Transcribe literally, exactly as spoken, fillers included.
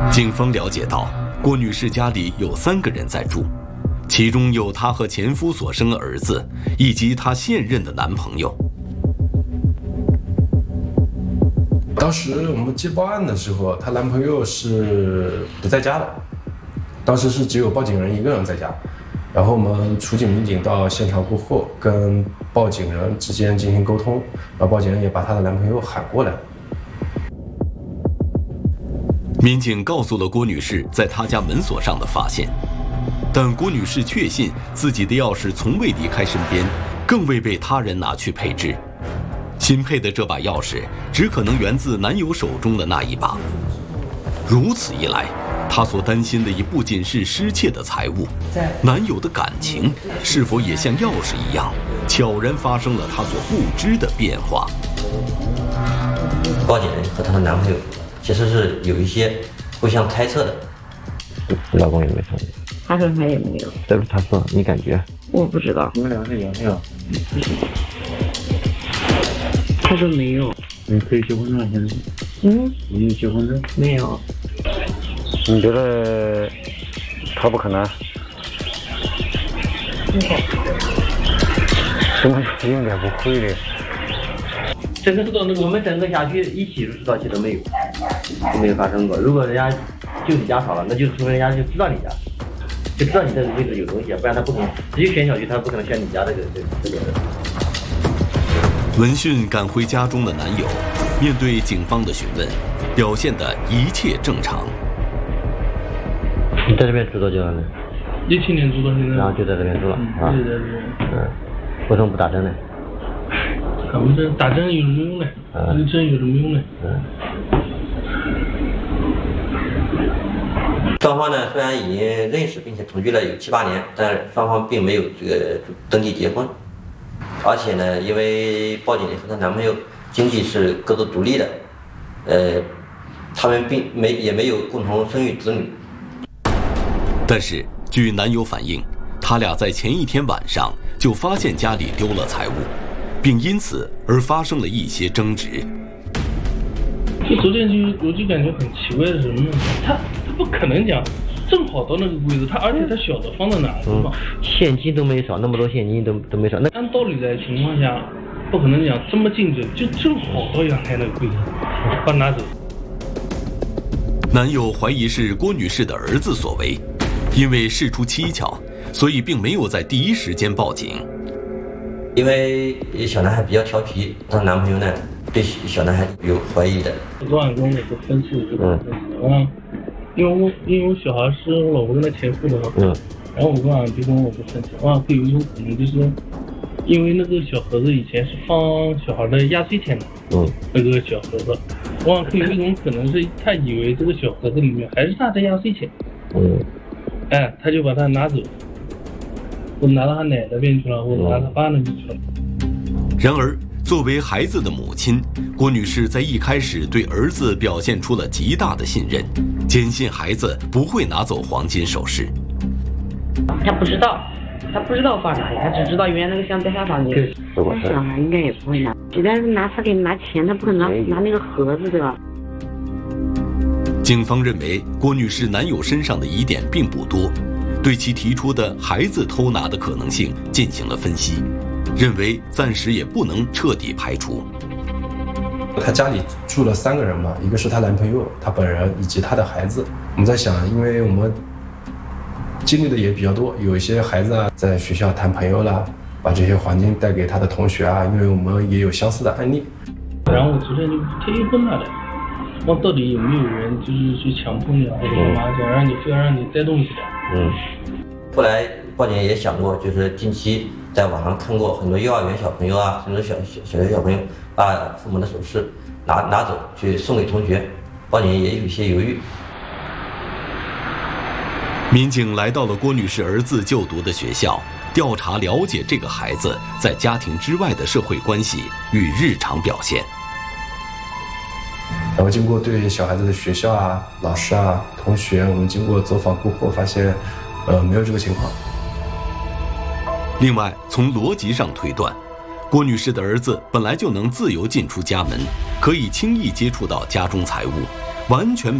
警方了解到，郭女士家里有三个人在住，其中有她和前夫所生的儿子，以及她现任的男朋友。 当时我们接报案的时候，她男朋友是不在家的，当时是只有报警人一个人在家。然后我们处警民警到现场过后，跟报警人之间进行沟通，然后报警人也把她的男朋友喊过来。 民警告诉了郭女士在她家门锁上的发现，但郭女士确信自己的钥匙从未离开身边，更未被他人拿去配置。新配的这把钥匙只可能源自男友手中的那一把。如此一来，她所担心的也不仅是失窃的财物，男友的感情是否也像钥匙一样，悄然发生了她所不知的变化。 报警人和她的男朋友其实是有一些互相猜测的。 老公有没有参与？ 他说他也没有。 这不是他说，你感觉？ 我不知道。 你们两个有没有？ 他说没有。 你可以结婚证现在？ 嗯。 你有结婚证？ 没有。 你觉得他不可能？ 不好。 怎么应该不会的？ 整个到那个我们整个辖区一起入室盗窃都没有，都没有发生过。如果人家就你家少了，那就说明人家就知道你家，就知道你这个位置有东西，不然他不可能直接选小区，他不可能选你家这个这个这个人。 闻讯赶回家中的男友，面对警方的询问，表现得一切正常。 你在这边住多久了呢？ 一七年住到现在。 然后就在这边住了， 嗯、 啊？ 就在这边。 嗯，为什么不打针呢？ 我们这打针有什么用呢？这个针有什么用呢？ 嗯。双方呢虽然已经认识并且同居了有七八年，但双方并没有这个登记结婚。而且呢，因为报警人和她男朋友经济是各自独立的，呃，他们并没也没有共同生育子女。 但是，据男友反映，他俩在前一天晚上就发现家里丢了财物，并因此而发生了一些争执。 就昨天就我就感觉很奇怪的是什么呢？他他不可能讲正好到那个位置，他而且他晓得放在哪地方、 嗯，现金都没少，那么多现金都都没少。那按道理的情况下，不可能讲这么近就就正好到阳台那个柜子把拿走。 男友怀疑是郭女士的儿子所为，因为事出蹊跷，所以并没有在第一时间报警。 因为小男孩比较调皮，她男朋友呢对小男孩有怀疑的。 昨晚跟我不分析，我就不分析。嗯，因为我因为我小孩是我老婆跟他前夫的嘛。嗯。然后我昨晚就跟我不分析，我会有一种可能就是，因为那个小盒子以前是放小孩的压岁钱的。嗯。那个小盒子，我想有一种可能是他以为这个小盒子里面还是他的压岁钱。嗯。哎，他就把它拿走。我拿到他奶那边去了，我拿他爸那边去了。 然而，作为孩子的母亲，郭女士在一开始对儿子表现出了极大的信任，坚信孩子不会拿走黄金首饰。 他不知道，他不知道放哪里，他只知道原来那个箱在他房间。我小孩应该也不会拿，既然是拿他给你拿钱，他不可能拿拿那个盒子对吧？ 警方认为郭女士男友身上的疑点并不多，对其提出的孩子偷拿的可能性进行了分析，认为暂时也不能彻底排除。 她家里住了三个人嘛，一个是她男朋友，她本人以及她的孩子。我们在想，因为我们经历的也比较多，有一些孩子啊在学校谈朋友啦，把这些黄金带给他的同学啊，因为我们也有相似的案例。 然后我昨天就特意问他的，我到底有没有人就是去强迫你啊，或者干嘛想让你非要让你带东西的。嗯。 后来报警也想过，就是近期在网上看过很多幼儿园小朋友啊，甚至小小小学小朋友把父母的首饰拿拿走去送给同学，报警也有一些犹豫。 民警来到了郭女士儿子就读的学校，调查了解这个孩子在家庭之外的社会关系与日常表现。 然后经过对小孩子的学校啊、老师啊、同学，我们经过走访过后发现，呃，没有这个情况。 另外，从逻辑上推断，郭女士的儿子本来就能自由进出家门，可以轻易接触到家中财物，完全